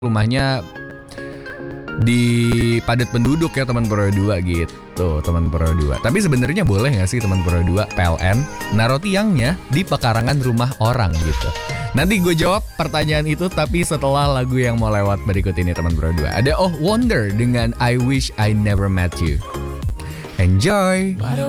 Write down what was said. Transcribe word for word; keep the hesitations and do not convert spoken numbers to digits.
rumahnya di padat penduduk ya teman Pro dua gitu, teman Pro dua. Tapi sebenarnya boleh nggak sih teman Pro dua P L N naruh tiangnya di pekarangan rumah orang gitu? Nanti gue jawab pertanyaan itu tapi setelah lagu yang mau lewat berikut ini teman Pro dua. Ada Oh Wonder dengan I Wish I Never Met You. Enjoy. Why do